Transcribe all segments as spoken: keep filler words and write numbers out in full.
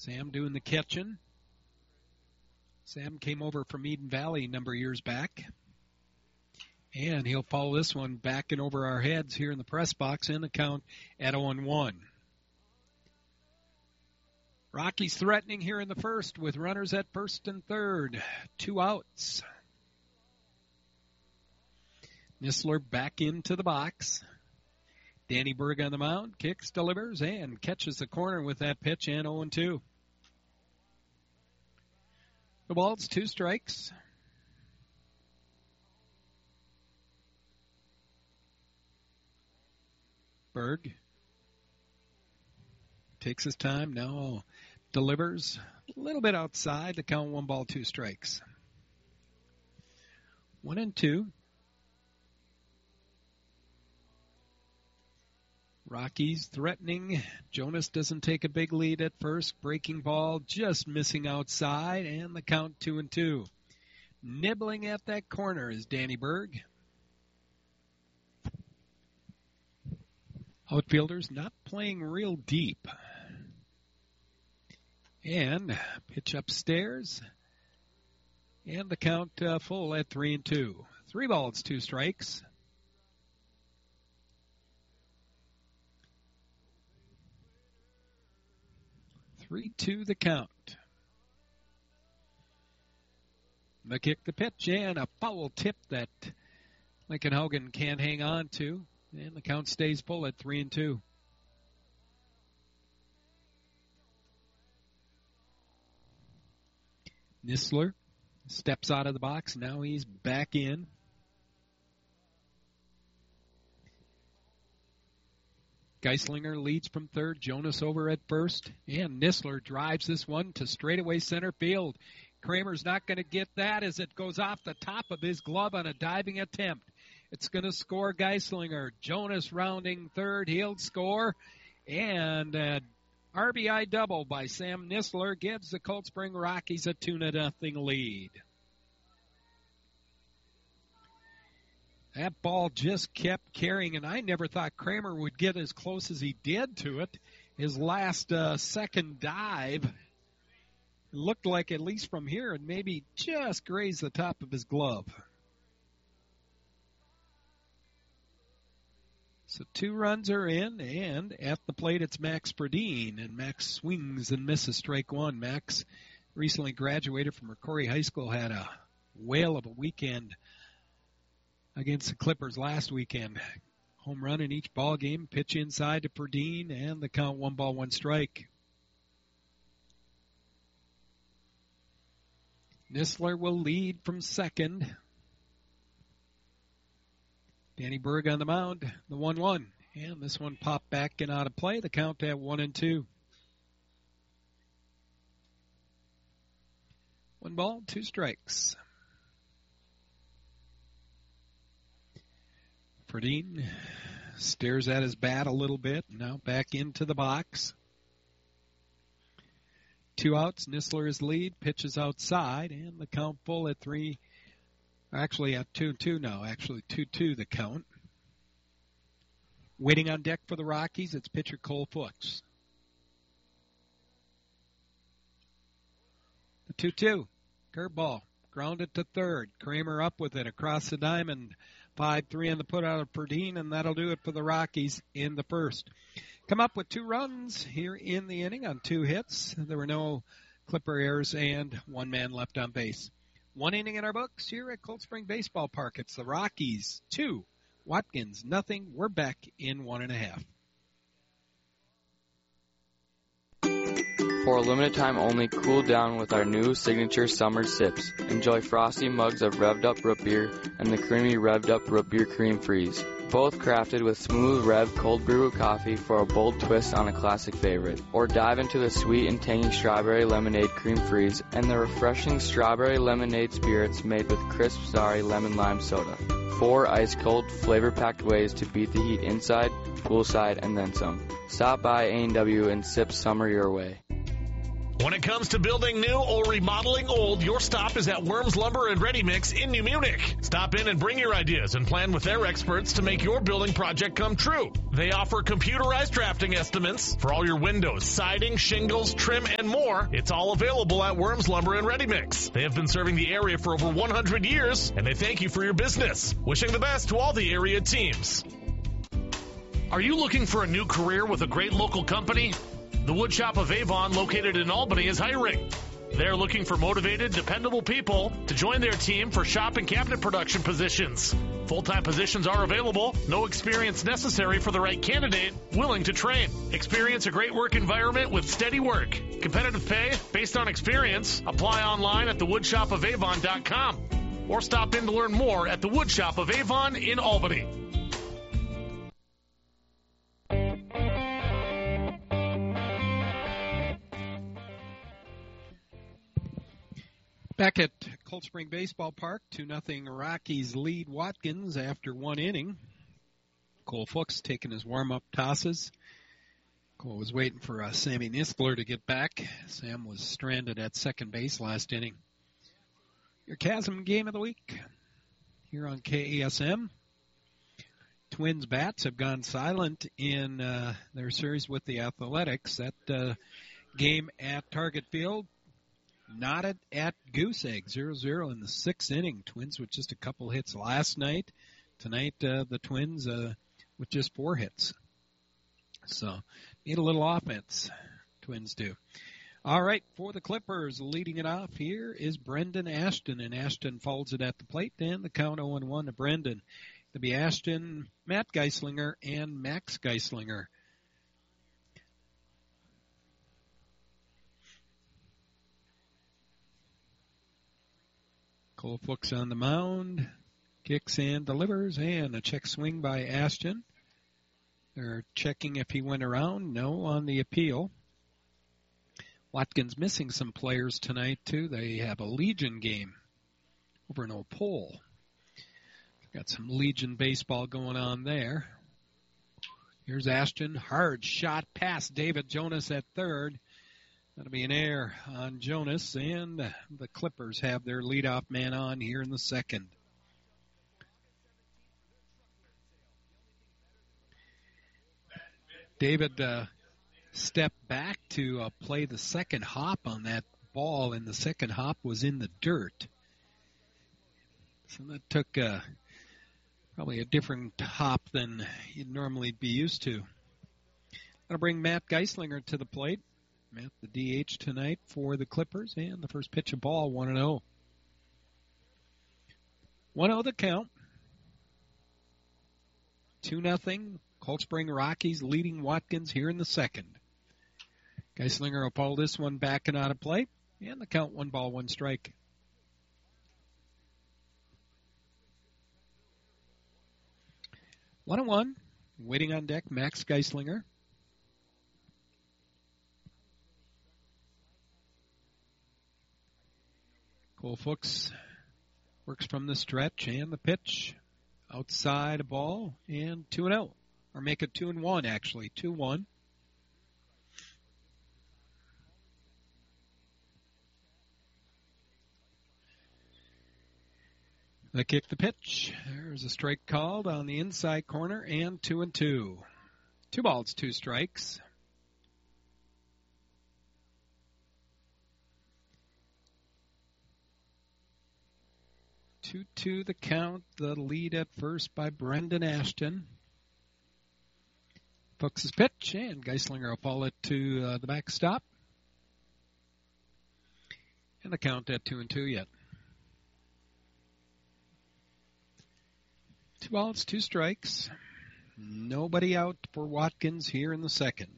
Sam doing the catching. Sam came over from Eden Valley a number of years back. And he'll follow this one back and over our heads here in the press box and the count at oh and one. Rockies threatening here in the first with runners at first and third. Two outs. Nistler back into the box. Danny Berg on the mound, kicks, delivers, and catches the corner with that pitch, and oh and two. The ball's two strikes. Berg takes his time, now delivers a little bit outside. The count one ball, two strikes. One and two. Rockies threatening. Jonas doesn't take a big lead at first. Breaking ball just missing outside, and the count two and two. Nibbling at that corner is Danny Berg. Outfielders not playing real deep. And pitch upstairs. And the count uh, full at three and two. Three balls, two strikes. Three two the count. The kick, the pitch, and a foul tip that Lincoln Hogan can't hang on to. And the count stays full at three and two. Nistler steps out of the box. Now he's back in. Geislinger leads from third. Jonas over at first. And Nistler drives this one to straightaway center field. Kramer's not going to get that as it goes off the top of his glove on a diving attempt. It's going to score Geislinger. Jonas rounding third. He'll score. And an R B I double by Sam Nistler gives the Cold Spring Rockies a two to nothing lead. That ball just kept carrying, and I never thought Kramer would get as close as he did to it. His last uh, second dive looked like, at least from here, and maybe just grazed the top of his glove. So two runs are in, and at the plate it's Max Pradine, and Max swings and misses strike one. Max recently graduated from Rocori High School, had a whale of a weekend against the Clippers last weekend. Home run in each ball game, pitch inside to Pradine, and the count one ball, one strike. Nistler will lead from second. Danny Berg on the mound, the one one. And this one popped back and out of play. The count at one and two. One ball, two strikes. Pradine stares at his bat a little bit. Now back into the box. Two outs. Nistler is lead. Pitches outside. And the count full at three. Actually at two and two now. Actually two two the count. Waiting on deck for the Rockies, it's pitcher Cole Fuchs. The two two. Curveball. Grounded to third. Kramer up with it across the diamond. five three on the put out of Pradine, and that'll do it for the Rockies in the first. Come up with two runs here in the inning on two hits. There were no Clipper errors and one man left on base. One inning in our books here at Cold Spring Baseball Park. It's the Rockies two, Watkins nothing. We're back in one and a half. For a limited time only, cool down with our new signature summer sips. Enjoy frosty mugs of revved up root beer and the creamy revved up root beer cream freeze. Both crafted with smooth Rev cold brew coffee for a bold twist on a classic favorite. Or dive into the sweet and tangy strawberry lemonade cream freeze and the refreshing strawberry lemonade spirits made with crisp sorry lemon lime soda. Four ice cold flavor packed ways to beat the heat inside, poolside, and then some. Stop by A and W and sip summer your way. When it comes to building new or remodeling old, your stop is at Worms Lumber and Ready Mix in New Munich. Stop in and bring your ideas and plan with their experts to make your building project come true. They offer computerized drafting estimates for all your windows, siding, shingles, trim, and more. It's all available at Worms Lumber and Ready Mix. They have been serving the area for over one hundred years, and they thank you for your business. Wishing the best to all the area teams. Are you looking for a new career with a great local company? The Woodshop of Avon, located in Albany, is hiring. They're looking for motivated, dependable people to join their team for shop and cabinet production positions. Full-time positions are available. No experience necessary for the right candidate, willing to train. Experience a great work environment with steady work. Competitive pay based on experience. Apply online at the woodshop of avon dot com or stop in to learn more at the Woodshop of Avon in Albany. Back at Cold Spring Baseball Park, two nothing Rockies lead Watkins after one inning. Cole Fuchs taking his warm-up tosses. Cole was waiting for uh, Sammy Niskler to get back. Sam was stranded at second base last inning. Your Chasm game of the week here on K A S M. Twins bats have gone silent in uh, their series with the Athletics. That uh, game at Target Field knotted at Goose Egg, zero zero in the sixth inning. Twins with just a couple hits last night. Tonight, uh, the Twins uh, with just four hits. So, need a little offense. Twins do. All right, for the Clippers, leading it off here is Brendan Ashton, and Ashton folds it at the plate, and the count oh one to Brendan. It'll be Ashton, Matt Geislinger, and Max Geislinger. Cole Fuchs on the mound, kicks and delivers, and a check swing by Ashton. They're checking if he went around. No on the appeal. Watkins missing some players tonight, too. They have a Legion game over in Opole. Got some Legion baseball going on there. Here's Ashton. Hard shot past David Jonas at third. That'll be an error on Jonas, and the Clippers have their leadoff man on here in the second. David uh, stepped back to uh, play the second hop on that ball, and the second hop was in the dirt. So that took uh, probably a different hop than you'd normally be used to. That'll bring Matt Geislinger to the plate. Matt, the D H tonight for the Clippers, and the first pitch of ball, one and oh. one oh the count. two nothing. Cold Spring Rockies leading Watkins here in the second. Geislinger will pull this one back and out of play, and the count one ball, one strike. one and one. Waiting on deck, Max Geislinger. Cole Fuchs works from the stretch, and the pitch outside a ball, and two and oh. Or make it two and one, actually. two one. They kick the pitch. There's a strike called on the inside corner, and two and two. Two balls, two strikes. two two the count, the lead at first by Brendan Ashton. Fuchs' pitch, and Geislinger will fall it to uh, the backstop. And the count at two and two yet. Two balls, two strikes. Nobody out for Watkins here in the second.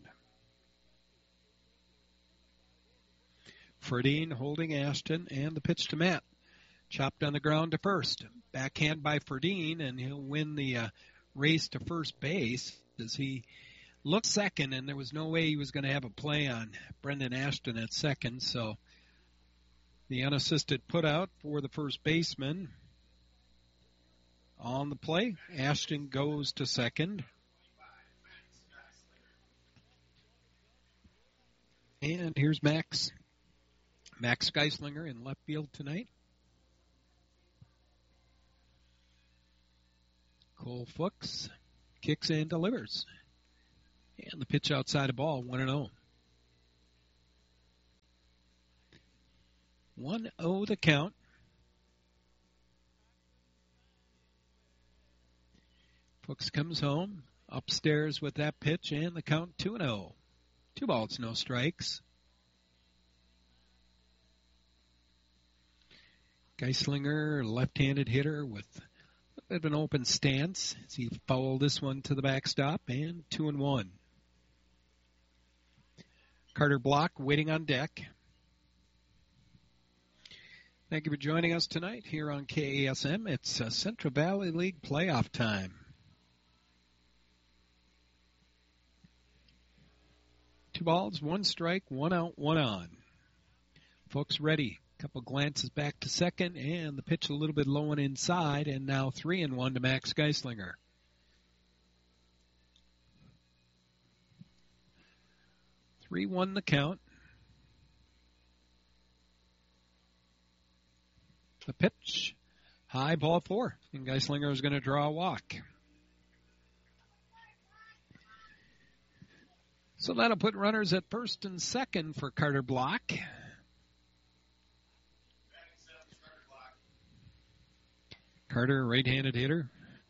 Ferdine holding Ashton, and the pitch to Matt. Chopped on the ground to first. Backhand by Ferdine, and he'll win the uh, race to first base as he looked second, and there was no way he was going to have a play on Brendan Ashton at second. So the unassisted put out for the first baseman. On the play, Ashton goes to second. And here's Max Max Geislinger in left field tonight. Cole Fuchs kicks and delivers. And the pitch outside the ball, one and oh. one oh the count. Fuchs comes home, upstairs with that pitch, and the count two and oh. Two balls, no strikes. Geislinger, left-handed hitter with a bit of an open stance as he fouled this one to the backstop, and two and one. Carter Block waiting on deck. Thank you for joining us tonight here on K A S M. It's uh, Central Valley League playoff time. Two balls, one strike, one out, one on. Fuchs ready. Couple glances back to second, and the pitch a little bit low and inside, and now three and one to Max Geislinger. Three one the count. The pitch, high, ball four, and Geislinger is going to draw a walk. So that'll put runners at first and second for Carter Block. Carter, right-handed hitter.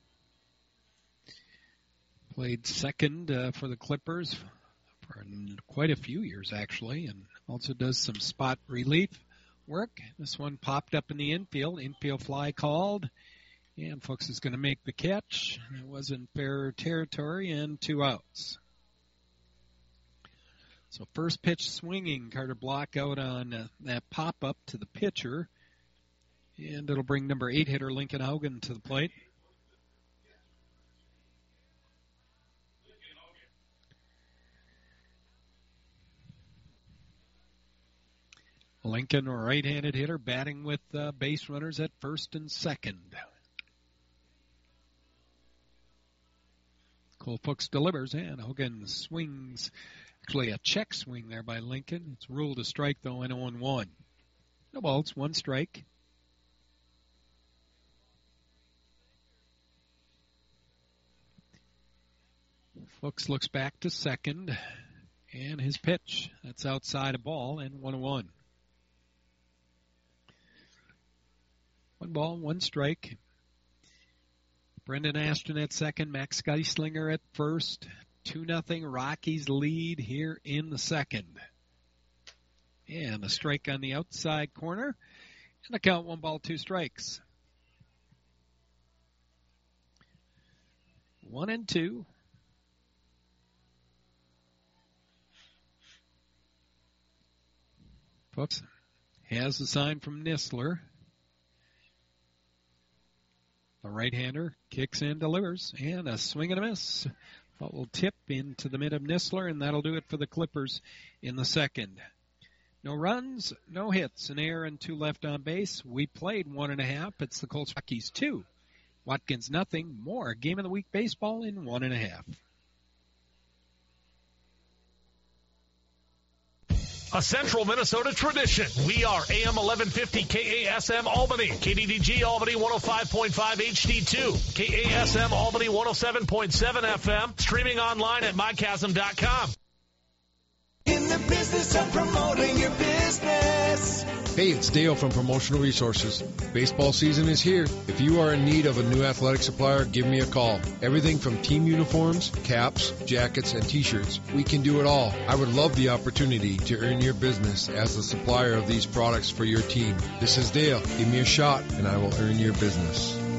Played second uh, for the Clippers for quite a few years, actually, and also does some spot relief work. This one popped up in the infield. Infield fly called, and Fuchs is going to make the catch. It was in fair territory, and two outs. So first pitch swinging, Carter Block out on uh, that pop-up to the pitcher. And it'll bring number eight hitter Lincoln Haugen to the plate. Lincoln, a right-handed hitter, batting with uh, base runners at first and second. Cole Fuchs delivers, and Haugen swings. Actually, a check swing there by Lincoln. It's ruled a strike, though, and oh and one. No balls, one strike. Fuchs looks back to second, and his pitch. That's outside a ball, and one and one. One ball, one strike. Brendan Ashton at second, Max Geislinger at first. two nothing Rockies lead here in the second. And a strike on the outside corner. And the count, one ball, two strikes. One and two. Fuchs has the sign from Nistler. The right-hander kicks and delivers, and a swing and a miss. Ball will tip into the mid of Nistler, and that'll do it for the Clippers in the second. No runs, no hits, an error and two left on base. We played one and a half. It's the Colts Rockies two. Watkins nothing. More Game of the Week baseball in one and a half. A Central Minnesota tradition. We are A M eleven fifty K A S M Albany, K D D G Albany one oh five point five H D two, K A S M Albany one oh seven point seven F M, streaming online at my chasm dot com. In the business of promoting your business. Hey, it's Dale from Promotional Resources. Baseball season is here. If you are in need of a new athletic supplier, give me a call. Everything from team uniforms, caps, jackets, and t-shirts. We can do it all. I would love the opportunity to earn your business as the supplier of these products for your team. This is Dale. Give me a shot and I will earn your business.